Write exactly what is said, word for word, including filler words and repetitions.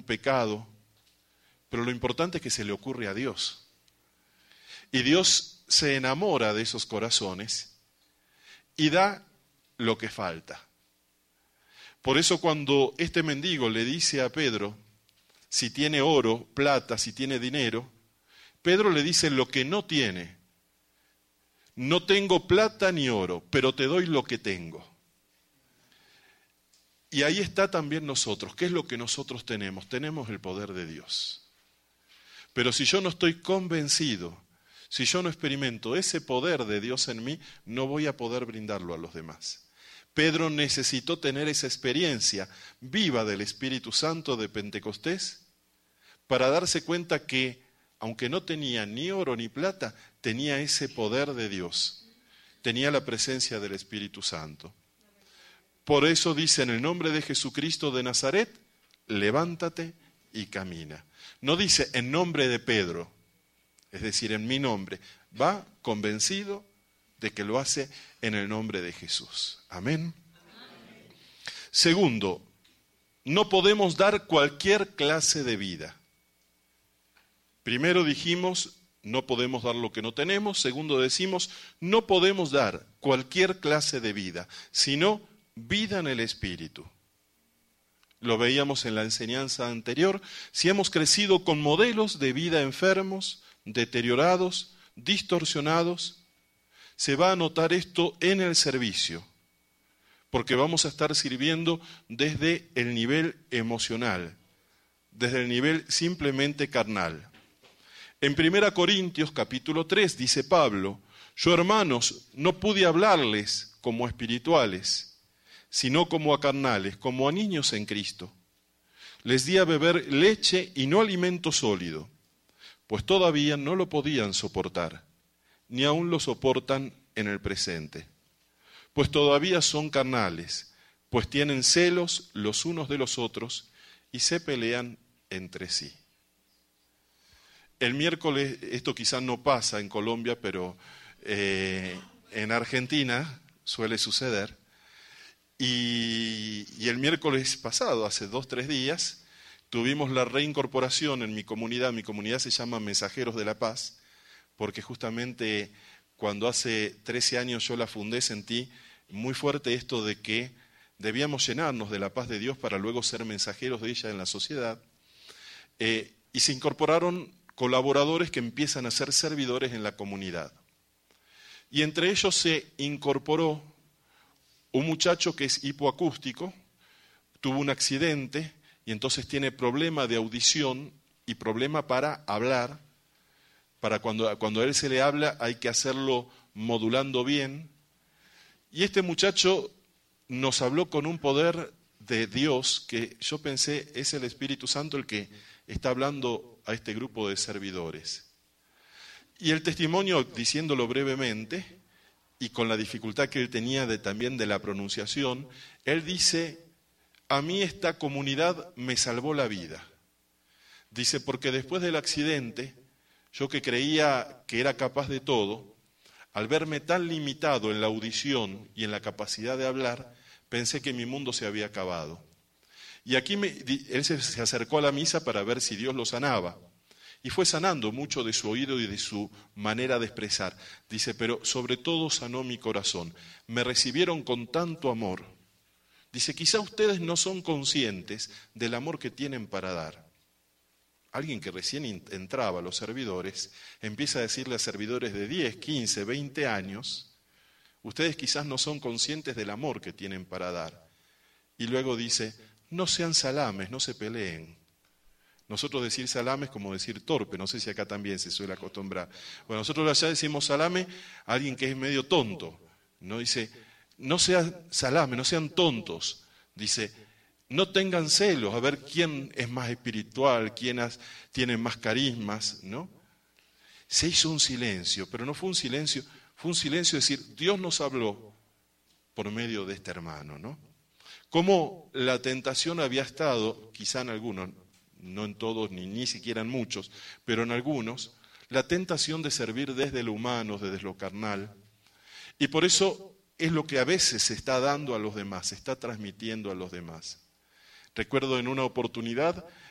pecado, pero lo importante es que se le ocurre a Dios. Y Dios se enamora de esos corazones y da lo que falta. Por eso cuando este mendigo le dice a Pedro, si tiene oro, plata, si tiene dinero, Pedro le dice lo que no tiene. No tengo plata ni oro, pero te doy lo que tengo. Y ahí está también nosotros. ¿Qué es lo que nosotros tenemos? Tenemos el poder de Dios. Pero si yo no estoy convencido, si yo no experimento ese poder de Dios en mí, no voy a poder brindarlo a los demás. Pedro necesitó tener esa experiencia viva del Espíritu Santo de Pentecostés para darse cuenta que, aunque no tenía ni oro ni plata, tenía ese poder de Dios, tenía la presencia del Espíritu Santo. Por eso dice, en el nombre de Jesucristo de Nazaret, levántate y camina. No dice en nombre de Pedro, es decir, en mi nombre. Va convencido de que lo hace en el nombre de Jesús. Amén. Amén. Segundo, no podemos dar cualquier clase de vida. Primero dijimos, no podemos dar lo que no tenemos. Segundo decimos, no podemos dar cualquier clase de vida, sino vida en el Espíritu. Lo veíamos en la enseñanza anterior. Si hemos crecido con modelos de vida enfermos, deteriorados, distorsionados, se va a notar esto en el servicio, porque vamos a estar sirviendo desde el nivel emocional, desde el nivel simplemente carnal. En primera Corintios capítulo tres dice Pablo, yo hermanos no pude hablarles como espirituales, sino como a carnales, como a niños en Cristo. Les di a beber leche y no alimento sólido, pues todavía no lo podían soportar, ni aún lo soportan en el presente. Pues todavía son carnales, pues tienen celos los unos de los otros y se pelean entre sí. El miércoles, esto quizás no pasa en Colombia, pero eh, en Argentina suele suceder. Y, y el miércoles pasado, hace dos, tres días, tuvimos la reincorporación en mi comunidad. Mi comunidad se llama Mensajeros de la Paz, porque justamente cuando hace trece años yo la fundé, sentí muy fuerte esto de que debíamos llenarnos de la paz de Dios para luego ser mensajeros de ella en la sociedad. Eh, y se incorporaron colaboradores que empiezan a ser servidores en la comunidad. Y entre ellos se incorporó un muchacho que es hipoacústico, tuvo un accidente y entonces tiene problema de audición y problema para hablar. Para cuando, cuando a él se le habla hay que hacerlo modulando bien. Y este muchacho nos habló con un poder de Dios que yo pensé es el Espíritu Santo el que está hablando a este grupo de servidores. Y el testimonio, diciéndolo brevemente, y con la dificultad que él tenía de, también de la pronunciación, él dice, a mí esta comunidad me salvó la vida. Dice, porque después del accidente, yo que creía que era capaz de todo, al verme tan limitado en la audición y en la capacidad de hablar, pensé que mi mundo se había acabado. Y aquí me, él se, se acercó a la misa para ver si Dios lo sanaba. Y fue sanando mucho de su oído y de su manera de expresar. Dice, pero sobre todo sanó mi corazón. Me recibieron con tanto amor. Dice, quizá ustedes no son conscientes del amor que tienen para dar. Alguien que recién entraba a los servidores, empieza a decirle a servidores de diez, quince, veinte años, ustedes quizás no son conscientes del amor que tienen para dar. Y luego dice, no sean salames, no se peleen. Nosotros decir salame es como decir torpe, no sé si acá también se suele acostumbrar. Bueno, nosotros allá decimos salame a alguien que es medio tonto. No dice, no sean salame, no sean tontos. Dice, no tengan celos, a ver quién es más espiritual, quién has, tiene más carismas, ¿no? Se hizo un silencio, pero no fue un silencio, fue un silencio de decir, Dios nos habló por medio de este hermano, ¿no? Como la tentación había estado, quizá en algunos, no en todos, ni, ni siquiera en muchos, pero en algunos, la tentación de servir desde lo humano, desde lo carnal. Y por eso es lo que a veces se está dando a los demás, se está transmitiendo a los demás. Recuerdo en una oportunidad